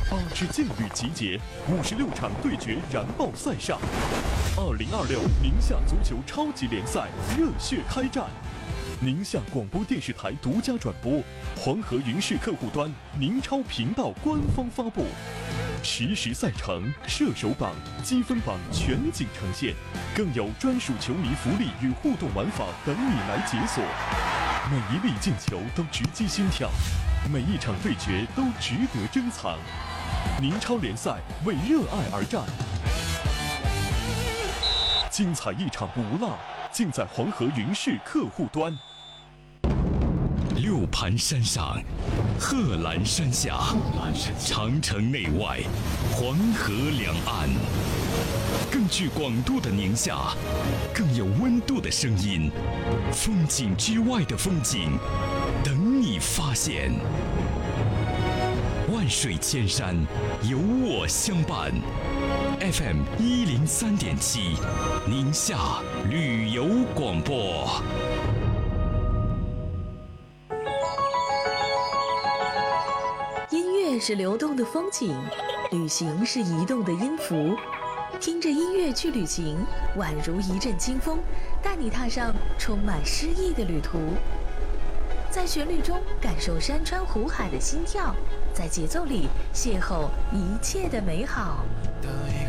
8支劲旅集结，56场对决燃爆赛上，2026宁夏足球超级联赛热血开战。宁夏广播电视台独家转播，黄河云视客户端、宁超频道官方发布，实时赛程、射手榜、积分榜全景呈现，更有专属球迷福利与互动玩法等你来解锁。每一粒进球都直击心跳，每一场对决都值得珍藏。宁超联赛为热爱而战，精彩一场不落，尽在黄河云视客户端。 六盘山上，贺兰山下，长城内外，黄河两岸，更具广度的宁夏，更有温度的声音，风景之外的风景，等你发现。万水千山，有我相伴。FM 103.7，宁夏旅游广播。 音乐是流动的风景，旅行是移动的音符。听着音乐去旅行，宛如一阵清风，带你踏上充满诗意的旅途。在旋律中感受山川湖海的心跳，在节奏里邂逅一切的美好。